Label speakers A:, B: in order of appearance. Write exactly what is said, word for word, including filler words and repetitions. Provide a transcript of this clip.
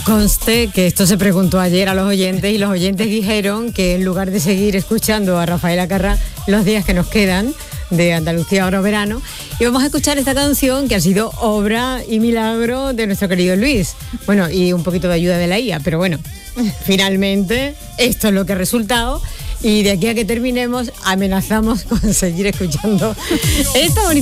A: Conste que esto se preguntó ayer a los oyentes y los oyentes dijeron que en lugar de seguir escuchando a Rafael Acarrá los días que nos quedan de Andalucía Ahora Verano, íbamos a escuchar esta canción que ha sido obra y milagro de nuestro querido Luis. Bueno, y un poquito de ayuda de la I A, pero bueno, finalmente esto es lo que ha resultado y de aquí a que terminemos amenazamos con seguir escuchando esta bonita